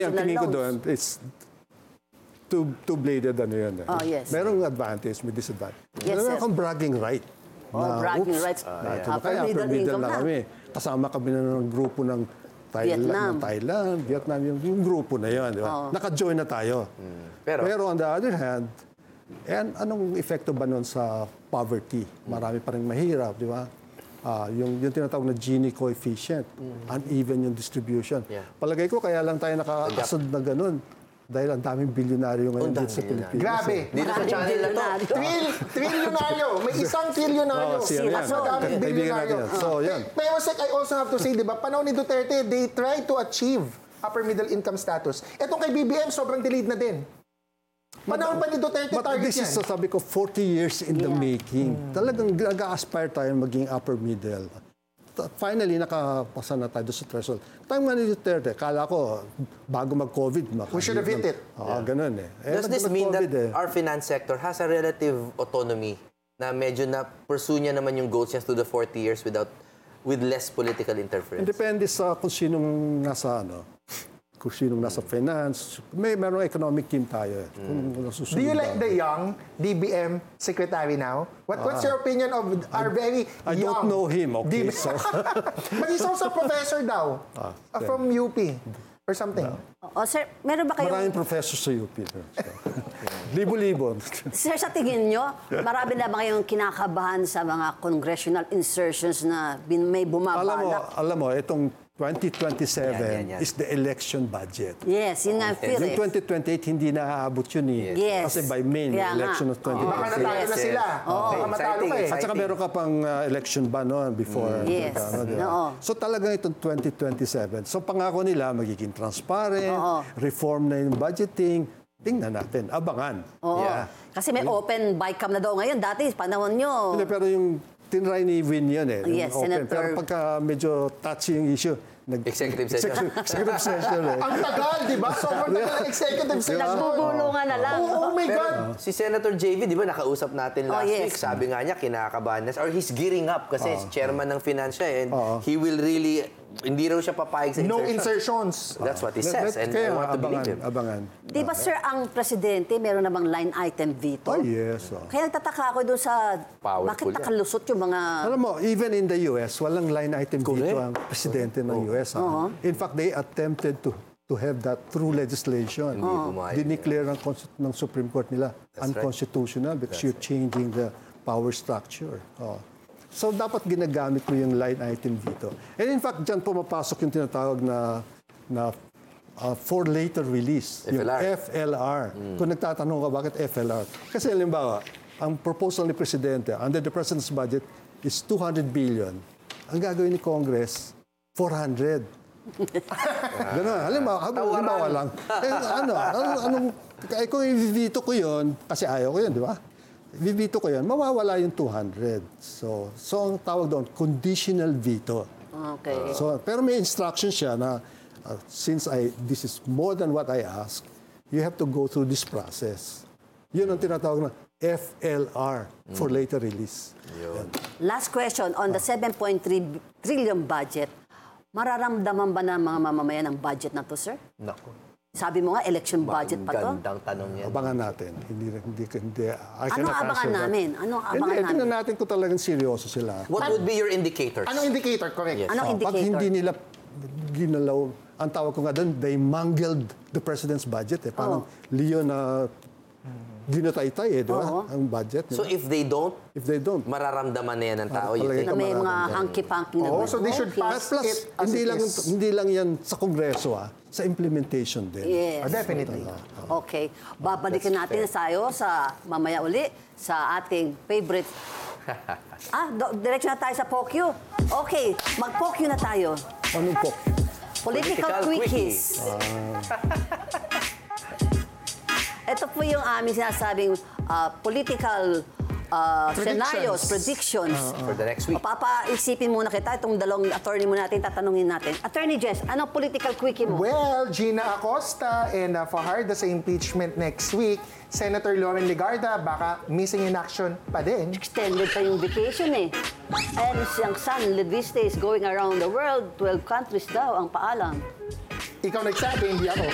Ang tingin ko doon is two-bladed ano yun. Oh, yes. Merong advantage, may disadvantage. Yes, Meron sir. kang bragging right. Bragging rights. Kaya upper middle na kami. Kasama kami na ng grupo ng Thailand, Vietnam, yung grupo na yun. Di ba? Naka-join na tayo. Pero on the other hand, anong epekto ba nun sa poverty? Marami pa rin mahirap, di ba? Yung tinatawag na Gini coefficient, uneven yung distribution. Palagay ko kaya lang tayo nakaasad na ganun. Dahil ang daming bilyonaryo ngayon dito sa Pilipinas. Grabe. Dito sa channel na to. Trilyonaryo. May isang trilyonaryo. Madaming bilyonaryo. So, yan. Pero I also have to say, di ba, panahon ni Duterte, they tried to achieve upper middle income status. Etong kay BBM, sobrang delayed na din. Panahon pa ni Duterte, target this is, sabi ko, 40 years in the making. Talagang nag-aspire tayo maging upper middle. Finally, nakapasa na tayo sa threshold. Time nga ni Duterte, kala ko, bago mag-COVID, we should have hit it. Ganun eh. Does this mean that our finance sector has a relative autonomy na medyo na-pursue niya naman yung goals niya to the 40 years with less political interference? Depende sa kung sinong nasa finance. Merong economic team tayo. Do you like the young DBM secretary now? What's your opinion of our very I young... don't know him, okay? So. But he's also a professor daw. From UP or something. Sir, meron ba kayong... Maraming professor sa UP. Libo-libo. Sir, sa tingin nyo, marami na ba kayong kinakabahan sa mga congressional insertions na may bumabalak? Alam mo, itong 2027 is the election budget. Yes, yun nga feel Yung 2028, hindi na-aabot yun eh. Yes. Kasi by May, election of 2028. Baka natalo na sila. Baka matalo ka eh. At saka meron ka pang election ban noon before. Yes. So talagang itong 2027. So pangako nila, magiging transparent, reform na yung budgeting. Tingnan natin, abangan. Kasi may open bycam na daw ngayon. Dati, panahon nyo. Hindi, pero yung tinry ni Win yun eh. Yes, open. Pero pagka medyo touchy yung issue, executive session. Executive session eh. Ang tagal, di ba? Sobrang tagal ng executive session. Nagbubulungan na lang. Oh my God! Si Senator JV, di ba, nakausap natin last week. Yes. Sabi nga niya, kinakabahan na. Or he's gearing up kasi chairman ng finance siya. And he will really, hindi raw siya papayag sa No insertions. insertions. That's what he says. And I want to believe him. Abangan. Di ba, sir, ang presidente, meron namang line item veto? Oh, yes. Kaya nagtataka ako doon sa bakit Powerful nakalusot yung mga... Alam mo, even in the US, walang line item dito ang presidente ng US. In fact, they attempted to have that through legislation. Dineclare ng Supreme Court nila unconstitutional because you're changing the power structure. So, dapat ginagamit mo yung line item dito. And in fact, dyan pumapasok yung tinatawag na for later release. FLR. Yung FLR. Kung nagtatanong ka, bakit FLR? Kasi halimbawa, ang proposal ni Presidente under the President's budget is 200 billion. Ang gagawin ni Congress, 400. Ganun. Halimbawa lang. Kung i-veto ko yun, kasi ayaw ko yun, di ba? I-veto ko yun, mawawala yung 200. So ang tawag doon, conditional veto. Okay. So, pero may instruction siya na since this is more than what I ask, you have to go through this process. Yun ang tinatawag na FLR, for later release. Last question, on the 7.3 trillion budget, mararamdaman ba ng mga mamamayan ang budget na to, sir? Naku. Sabi mo nga, election budget pa to? Gandang tanong yan. Abangan natin. Hindi. Anong abangan namin? Anong abangan namin? Tingnan natin kung talagang seryoso sila. What would be your indicators? Anong indicator? Correct. Yes. Anong Pag indicator? hindi nila ginalaw, ang tawag ko nga doon, they mangled the president's budget. Parang Leo na ginatay-tay di ba? Ang budget. So if they don't, mararamdaman na yan ng tao. Na may mga hanky-panky na So they should pass Plus, it as hindi lang yan sa Kongreso, sa implementation din. Yes. Definitely. Okay. Babalikan natin tayo sa mamaya uli sa ating favorite. Diretso na tayo sa POQ. Okay, mag-POQ na tayo. Anong po? Political quickies. Ito po yung aming sinasabing political scenarios, predictions. For the next week. Papaisipin muna kita, itong dalawang attorney mo natin, tatanungin natin. Attorney Jess, anong political quickie mo? Well, Gina Acosta and Fajardo sa impeachment next week. Senator Lauren Legarda, baka missing in action pa din. Extended pa yung vacation eh. And siyang son, Leviste, is going around the world. 12 countries daw ang paalam. Ikaw nagsabi, hindi ako.